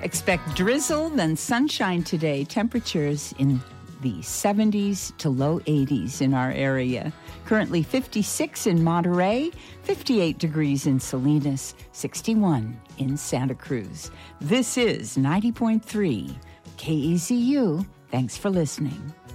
Expect drizzle, then sunshine today. Temperatures in the 70s to low 80s in our area. Currently 56 in Monterey, 58 degrees in Salinas, 61 in Santa Cruz. This is 90.3 KEZU. Thanks for listening.